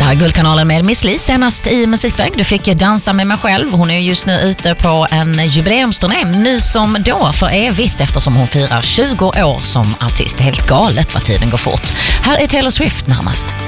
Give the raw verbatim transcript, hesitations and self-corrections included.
här är Guldkanalen med Miss Li, senast i Musikväg. Du fick dansa med mig själv. Hon är just nu ute på en jubileumsturné, nu som då för evigt, eftersom hon firar tjugo år som artist. Helt galet vad tiden går fort. Här är Taylor Swift närmast.